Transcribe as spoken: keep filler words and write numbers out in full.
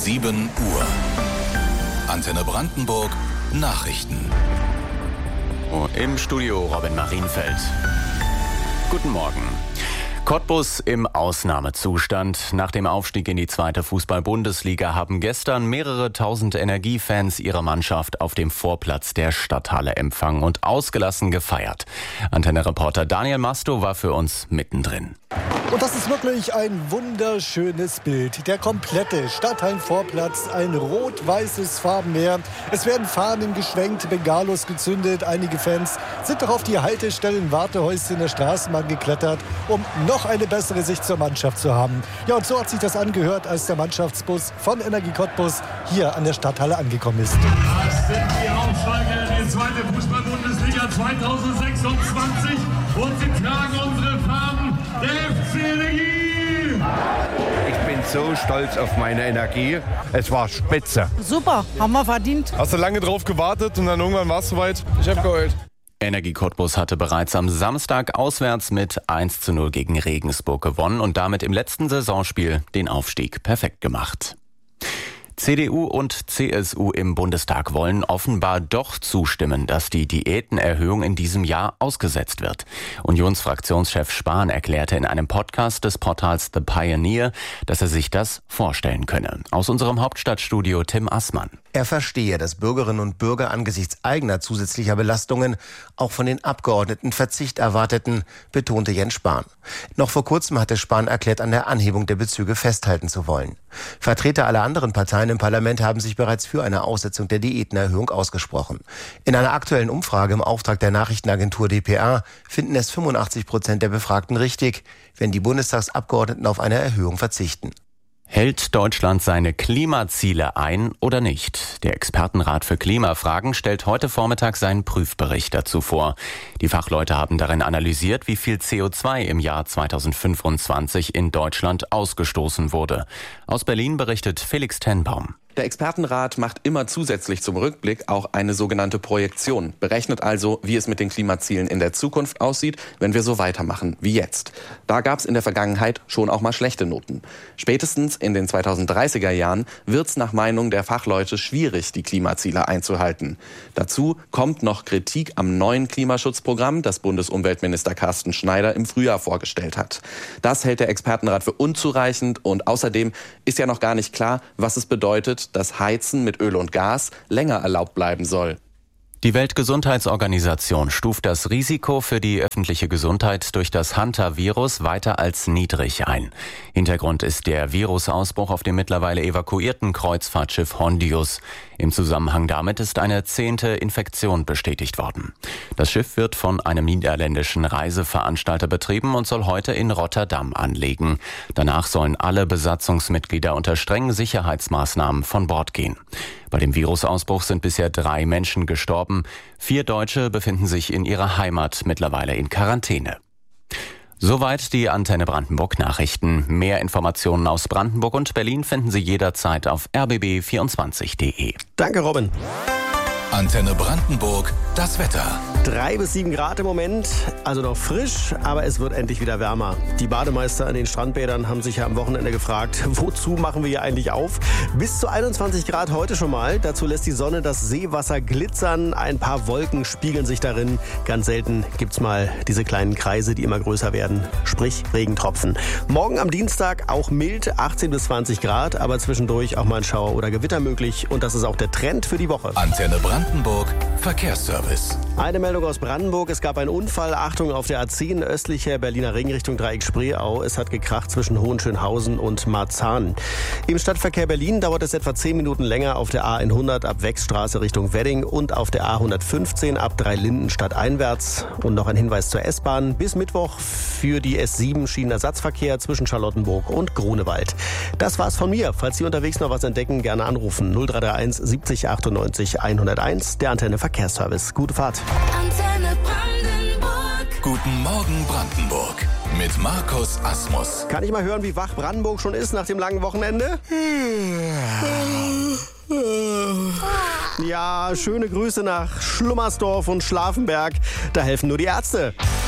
sieben Uhr. Antenne Brandenburg Nachrichten. Im Studio Robin Marienfeld. Guten Morgen. Cottbus im Ausnahmezustand. Nach dem Aufstieg in die zweite Fußball-Bundesliga haben gestern mehrere tausend Energiefans ihre Mannschaft auf dem Vorplatz der Stadthalle empfangen und ausgelassen gefeiert. Antenne-Reporter Daniel Masto war für uns mittendrin. Und das ist wirklich ein wunderschönes Bild. Der komplette Stadthallenvorplatz, ein rot-weißes Farbenmeer. Es werden Fahnen geschwenkt, Bengalos gezündet. Einige Fans sind doch auf die Haltestellen, Wartehäuschen der Straßenbahn geklettert, um noch eine bessere Sicht zur Mannschaft zu haben. Ja, und so hat sich das angehört, als der Mannschaftsbus von Energie Cottbus hier an der Stadthalle angekommen ist. Das sind die Aufsteiger in die zweite Fußball-Bundesliga zweitausendsechsundzwanzig und sie tragen unsere Farben, der F C Energie. Ich bin so stolz auf meine Energie. Es war spitze. Super, haben wir verdient. Hast du lange drauf gewartet und dann irgendwann war es soweit? Ich hab geheult. Energie Cottbus hatte bereits am Samstag auswärts mit eins zu null gegen Regensburg gewonnen und damit im letzten Saisonspiel den Aufstieg perfekt gemacht. C D U und C S U im Bundestag wollen offenbar doch zustimmen, dass die Diätenerhöhung in diesem Jahr ausgesetzt wird. Unionsfraktionschef Spahn erklärte in einem Podcast des Portals The Pioneer, dass er sich das vorstellen könne. Aus unserem Hauptstadtstudio Tim Assmann. Er verstehe, dass Bürgerinnen und Bürger angesichts eigener zusätzlicher Belastungen auch von den Abgeordneten Verzicht erwarteten, betonte Jens Spahn. Noch vor kurzem hatte Spahn erklärt, an der Anhebung der Bezüge festhalten zu wollen. Vertreter aller anderen Parteien im Parlament haben sich bereits für eine Aussetzung der Diätenerhöhung ausgesprochen. In einer aktuellen Umfrage im Auftrag der Nachrichtenagentur D P A finden es fünfundachtzig Prozent der Befragten richtig, wenn die Bundestagsabgeordneten auf eine Erhöhung verzichten. Hält Deutschland seine Klimaziele ein oder nicht? Der Expertenrat für Klimafragen stellt heute Vormittag seinen Prüfbericht dazu vor. Die Fachleute haben darin analysiert, wie viel C O zwei im Jahr zweitausendfünfundzwanzig in Deutschland ausgestoßen wurde. Aus Berlin berichtet Felix Tenbaum. Der Expertenrat macht immer zusätzlich zum Rückblick auch eine sogenannte Projektion, berechnet also, wie es mit den Klimazielen in der Zukunft aussieht, wenn wir so weitermachen wie jetzt. Da gab es in der Vergangenheit schon auch mal schlechte Noten. Spätestens in den zweitausenddreißiger Jahren wird es nach Meinung der Fachleute schwierig, die Klimaziele einzuhalten. Dazu kommt noch Kritik am neuen Klimaschutzprogramm, das Bundesumweltminister Carsten Schneider im Frühjahr vorgestellt hat. Das hält der Expertenrat für unzureichend und außerdem ist ja noch gar nicht klar, was es bedeutet, dass Heizen mit Öl und Gas länger erlaubt bleiben soll. Die Weltgesundheitsorganisation stuft das Risiko für die öffentliche Gesundheit durch das Hantavirus weiter als niedrig ein. Hintergrund ist der Virusausbruch auf dem mittlerweile evakuierten Kreuzfahrtschiff Hondius. Im Zusammenhang damit ist eine zehnte Infektion bestätigt worden. Das Schiff wird von einem niederländischen Reiseveranstalter betrieben und soll heute in Rotterdam anlegen. Danach sollen alle Besatzungsmitglieder unter strengen Sicherheitsmaßnahmen von Bord gehen. Bei dem Virusausbruch sind bisher drei Menschen gestorben. Vier Deutsche befinden sich in ihrer Heimat mittlerweile in Quarantäne. Soweit die Antenne Brandenburg Nachrichten. Mehr Informationen aus Brandenburg und Berlin finden Sie jederzeit auf r b b vierundzwanzig punkt d e. Danke, Robin. Antenne Brandenburg, das Wetter. Drei bis sieben Grad im Moment, also noch frisch, aber es wird endlich wieder wärmer. Die Bademeister an den Strandbädern haben sich ja am Wochenende gefragt, wozu machen wir hier eigentlich auf? Bis zu einundzwanzig Grad heute schon mal. Dazu lässt die Sonne das Seewasser glitzern. Ein paar Wolken spiegeln sich darin. Ganz selten gibt's mal diese kleinen Kreise, die immer größer werden. Sprich Regentropfen. Morgen am Dienstag auch mild, achtzehn bis zwanzig Grad, aber zwischendurch auch mal ein Schauer oder Gewitter möglich. Und das ist auch der Trend für die Woche. Antenne Brandenburg Verkehrsservice. Eine Meldung aus Brandenburg. Es gab einen Unfall. Achtung auf der A zehn östlicher Berliner Ring Richtung Dreieck-Spreeau. Es hat gekracht zwischen Hohenschönhausen und Marzahn. Im Stadtverkehr Berlin dauert es etwa zehn Minuten länger auf der A hundert ab Wechsstraße Richtung Wedding und auf der A hundertfünfzehn ab Dreilinden stadteinwärts. Und noch ein Hinweis zur S-Bahn. Bis Mittwoch für die S sieben Schienenersatzverkehr zwischen Charlottenburg und Grunewald. Das war's von mir. Falls Sie unterwegs noch was entdecken, gerne anrufen. null drei drei eins siebzig achtundneunzig hunderteins, der Antenne Verkehrsservice. Gute Fahrt. Antenne Brandenburg. Guten Morgen Brandenburg. Mit Markus Asmus. Kann ich mal hören, wie wach Brandenburg schon ist nach dem langen Wochenende? Ja, schöne Grüße nach Schlummersdorf und Schlafenberg. Da helfen nur die Ärzte.